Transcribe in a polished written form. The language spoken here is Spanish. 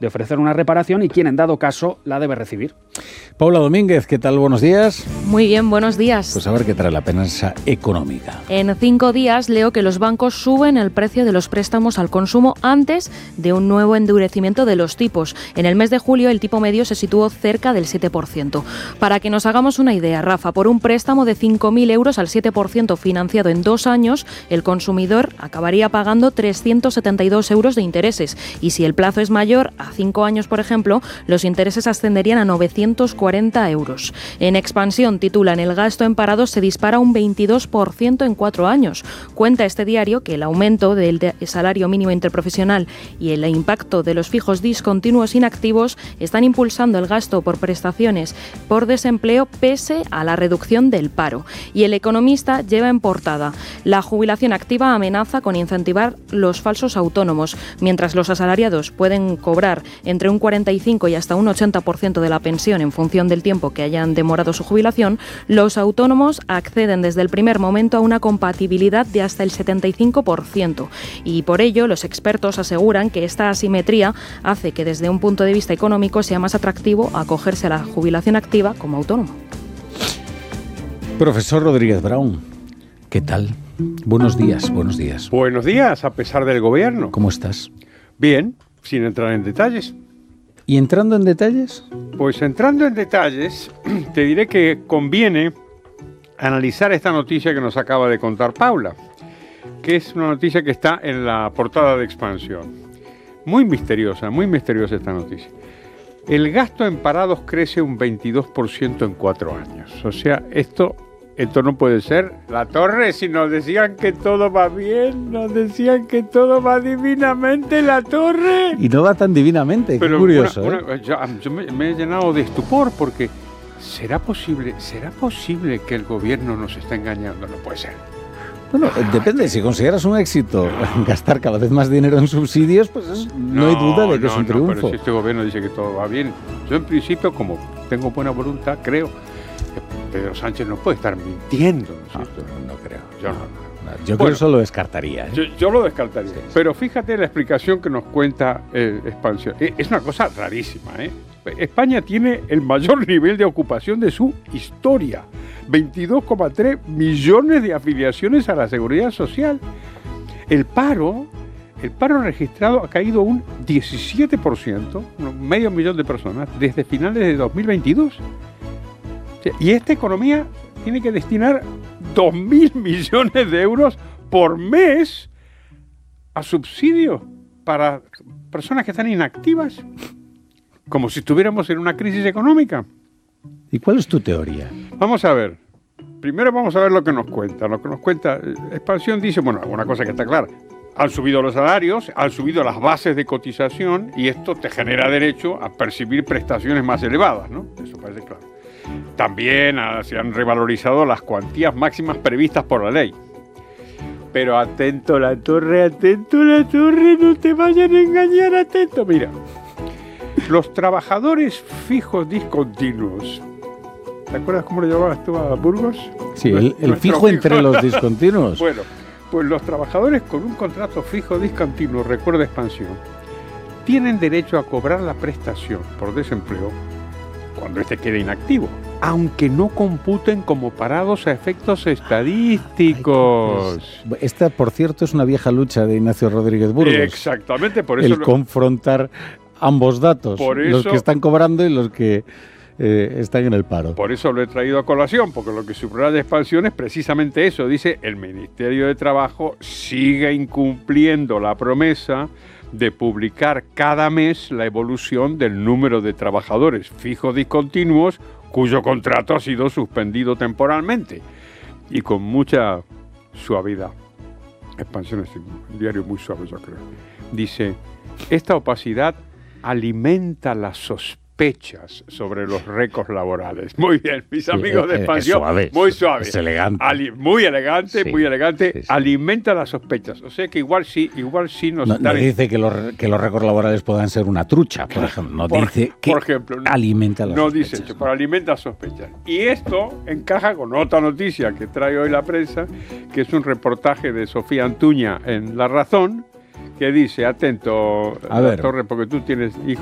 de ofrecer una reparación y quién, en dado caso, la debe recibir. Paula Domínguez, ¿qué tal? Buenos días. Muy bien, buenos días. Pues a ver qué trae la prensa económica. En 5 días leo que los bancos suben el precio de los préstamos al consumo antes de un nuevo endurecimiento de los tipos. En el mes de julio el tipo medio se situó cerca del 7%. Para que nos hagamos una idea, Rafa, por un préstamo de 5.000 euros al 7% financiado en 2 años, el consumidor acabaría pagando 372 euros de intereses. Y si el plazo es mayor, a 5 años, por ejemplo, los intereses ascenderían a 940 euros. En expansión titulan: el gasto en parados se dispara un 22% en 4 años. Cuenta este diario que el aumento del salario mínimo interprofesional y el impacto de los fijos discontinuos inactivos están impulsando el gasto por prestaciones por desempleo pese a la reducción del paro. Y El Economista lleva en portada: la jubilación activa amenaza con incentivar los falsos autónomos. Mientras los asalariados pueden cobrar entre un 45 y hasta un 80% de la pensión en función del tiempo que hayan demorado su jubilación, los autónomos acceden desde el primer momento a una compatibilidad de hasta el 75%. Y por ello, los expertos aseguran que esta asimetría hace que desde un punto de vista económico sea más atractivo acogerse a la jubilación activa como autónomo. Profesor Rodríguez Brown, ¿qué tal? Buenos días, buenos días. Buenos días, a pesar del gobierno. ¿Cómo estás? Bien, sin entrar en detalles. ¿Y entrando en detalles? Pues entrando en detalles, te diré que conviene analizar esta noticia que nos acaba de contar Paula, que es una noticia que está en la portada de Expansión. Muy misteriosa esta noticia. El gasto en parados crece un 22% en 4 años. O sea, esto no puede ser. La Torre, si nos decían que todo va bien, nos decían que todo va divinamente, La Torre. Y no va tan divinamente, qué curioso. Yo me he llenado de estupor porque ¿será posible que el gobierno nos está engañando? No puede ser. Bueno, depende. Si consideras un éxito gastar cada vez más dinero en subsidios, pues no hay duda de que es un triunfo. Pero si este gobierno dice que todo va bien, yo en principio, como tengo buena voluntad, creo que Pedro Sánchez no puede estar mintiendo, ¿no es cierto? No creo. Yo creo que eso lo descartaría. Yo lo descartaría. Sí. Pero fíjate la explicación que nos cuenta Expansión. Es una cosa rarísima, ¿eh? España tiene el mayor nivel de ocupación de su historia. 22,3 millones de afiliaciones a la Seguridad Social. El paro registrado ha caído un 17%, medio millón de personas, desde finales de 2022. Y esta economía tiene que destinar 2.000 millones de euros por mes a subsidios para personas que están inactivas, como si estuviéramos en una crisis económica. ¿Y cuál es tu teoría? Vamos a ver. Primero vamos a ver lo que nos cuenta. Lo que nos cuenta Expansión dice, bueno, alguna cosa que está clara. Han subido los salarios, han subido las bases de cotización y esto te genera derecho a percibir prestaciones más elevadas, ¿no? Eso parece claro. También se han revalorizado las cuantías máximas previstas por la ley. Pero atento la torre, no te vayan a engañar, atento. Mira, los trabajadores fijos discontinuos. ¿Te acuerdas cómo lo llamabas tú a Burgos? Sí, el fijo entre los discontinuos. Bueno, pues los trabajadores con un contrato fijo discontinuo, recuerda Expansión, tienen derecho a cobrar la prestación por desempleo cuando éste quede inactivo, aunque no computen como parados a efectos estadísticos. Esta, por cierto, es una vieja lucha de Ignacio Rodríguez Burgos. Exactamente, por eso... confrontar ambos datos, los que están cobrando y los que están en el paro. Por eso lo he traído a colación, porque lo que subraya Expansión es precisamente eso. Dice, el Ministerio de Trabajo sigue incumpliendo la promesa de publicar cada mes la evolución del número de trabajadores fijos discontinuos cuyo contrato ha sido suspendido temporalmente. Y con mucha suavidad. Expansión es un diario muy suave, yo creo. Dice, esta opacidad alimenta las sospechas sobre los récords laborales. Muy bien, mis amigos de Expansión. Suave, muy suave. Es elegante. Muy elegante, sí, muy elegante. Sí, sí. Alimenta las sospechas. O sea que igual sí nos... No dice que los récords laborales puedan ser una trucha, por ejemplo. No dice que alimenta las sospechas. No dice eso, pero alimenta sospechas. Y esto encaja con otra noticia que trae hoy la prensa, que es un reportaje de Sofía Antuña en La Razón, que dice, atento, a ver, Torre, porque tú tienes hijos